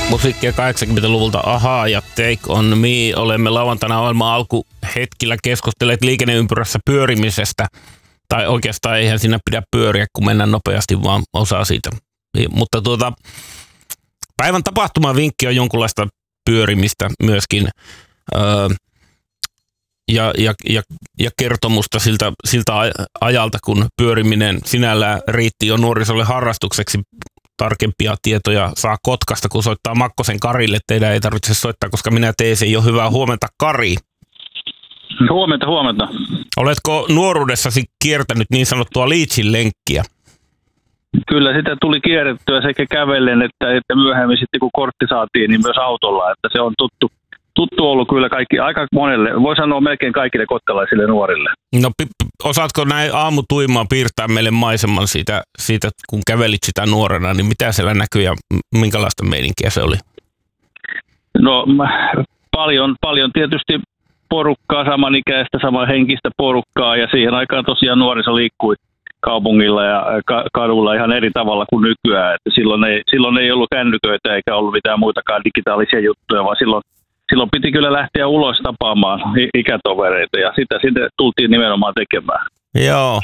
musiikkia 80-luvulta Ahaa ja Take On Me. Olemme lauantaina ohjelman alkuhetkillä keskustelleet liikenneympyrässä pyörimisestä. Tai oikeastaan eihän siinä pidä pyöriä, kun mennään nopeasti, vaan osaa siitä. Mutta päivän tapahtumavinkki on jonkunlaista pyörimistä myöskin. Ja kertomusta siltä ajalta, kun pyöriminen sinällään riitti jo nuorisolle harrastukseksi. Tarkempia tietoja saa Kotkasta, kun soittaa Makkosen Karille. Teidän ei tarvitse soittaa, koska minä teen sen jo. Hyvää huomenta, Kari. Huomenta. Oletko nuoruudessasi kiertänyt niin sanottua Leedsin lenkkiä? Kyllä sitä tuli kierrettyä sekä kävellen että myöhemmin sitten kun kortti saatiin, niin myös autolla. Että se on tuttu ollut kyllä aika monelle, voi sanoa melkein kaikille kotkalaisille nuorille. No osaatko näin aamutuimaan piirtää meille maiseman siitä, kun kävelit sitä nuorena, niin mitä siellä näkyi ja minkälaista meininkiä se oli? No paljon tietysti porukkaa, samanikäistä, samanhenkistä porukkaa ja siihen aikaan tosiaan nuoriso liikkui kaupungilla ja kadulla ihan eri tavalla kuin nykyään. Että silloin ei ollut kännyköitä eikä ollut mitään muitakaan digitaalisia juttuja, vaan silloin piti kyllä lähteä ulos tapaamaan ikätovereita ja sitä tultiin nimenomaan tekemään. Joo.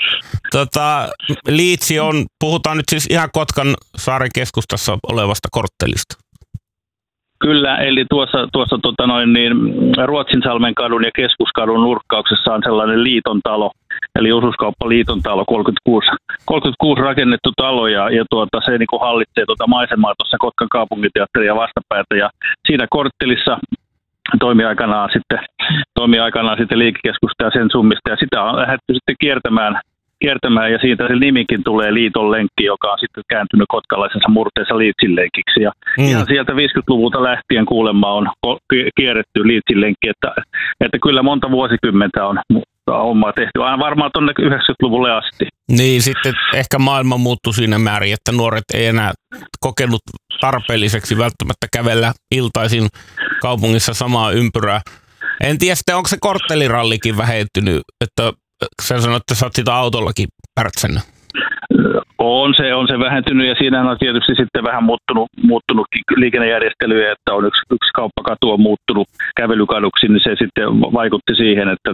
Liitsi puhutaan nyt siis ihan Kotkan saaren keskustassa olevasta korttelista. Kyllä, eli tuossa Ruotsinsalmen kadun ja Keskuskadun nurkkauksessa on sellainen liiton talo, eli osuuskauppa liiton talo, 36 rakennettu talo ja se niin kuin hallitsee maisemaa tuossa Kotkan kaupunginteatteria vastapäätä ja siinä korttelissa toimi aikanaan sitten liikekeskusta ja sen summista ja sitä on lähdetty sitten kiertämään ja siitä se nimikin tulee Liiton lenkki, joka on sitten kääntynyt kotkalaisessa murteessa Leedsin lenkiksi ja ihan sieltä 50-luvulta lähtien kuulemma on kierretty Leedsin lenkki, että kyllä monta vuosikymmentä on hommaa tehty, aina varmaan tuonne 90-luvulle asti. Niin, sitten ehkä maailma muuttui siinä määrin, että nuoret ei enää kokenut tarpeelliseksi välttämättä kävellä iltaisin kaupungissa samaa ympyrää. En tiedä sitten, onko se korttelirallikin vähentynyt, että sä sanoit, että sä oot sitä autollakin pärtsännyt. On se vähentynyt ja siinä on tietysti sitten vähän muuttunut liikennejärjestelyjä, että on yksi kauppakatu on muuttunut kävelykaduksi, niin se sitten vaikutti siihen, että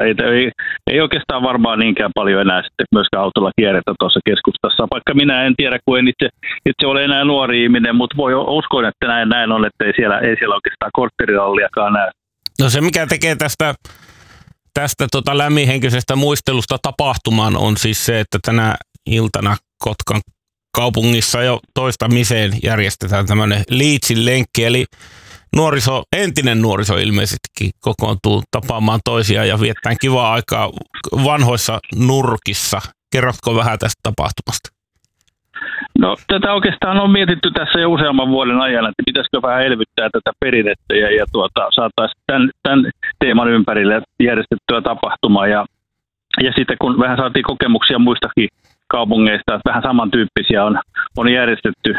ei oikeastaan varmaan niinkään paljon enää sitten myöskään autolla kierretä tuossa keskustassa. Vaikka minä en tiedä, kun en itse ole enää nuori ihminen, mutta voi uskoa, että näin on, että ei siellä oikeastaan kortteriralliakaan näy. No se mikä tekee tästä lämminhenkisestä muistelusta tapahtumaan on siis se, että tänä iltana Kotkan kaupungissa jo toistamiseen järjestetään tämmöinen Leedsin lenkki, eli entinen nuoriso ilmeisestikin kokoontuu tapaamaan toisiaan ja viettää kivaa aikaa vanhoissa nurkissa. Kerrotko vähän tästä tapahtumasta? No tätä oikeastaan on mietitty tässä jo useamman vuoden ajan, että pitäisikö vähän elvyttää tätä perinnettä ja saataisiin tämän teeman ympärille järjestettyä tapahtumaa ja sitten kun vähän saatiin kokemuksia muistakin kaupungeista, että vähän samantyyppisiä on järjestetty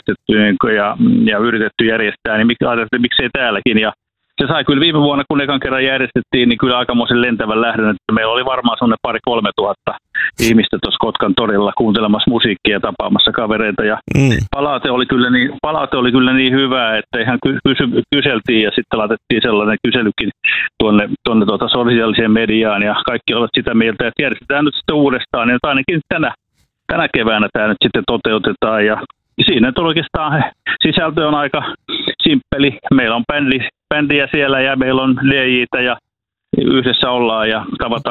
ja yritetty järjestää, niin miksei täälläkin. Ja se sai kyllä viime vuonna, kun ekan kerran järjestettiin, niin kyllä aikamoisen lentävän lähdön, että meillä oli varmaan semmoinen 2,000-3,000 ihmistä tuossa Kotkan torilla kuuntelemassa musiikkia ja tapaamassa kavereita. Ja palaute oli kyllä niin hyvää, että ihan kyseltiin ja sitten laitettiin sellainen kyselykin tuonne sosiaaliseen mediaan ja kaikki olivat sitä mieltä, että järjestetään nyt sitten uudestaan, niin ainakin tänä keväänä tämä nyt sitten toteutetaan ja siinä oikeastaan sisältö on aika simppeli. Meillä on bändiä siellä ja meillä on DJ:tä ja yhdessä ollaan ja tavataan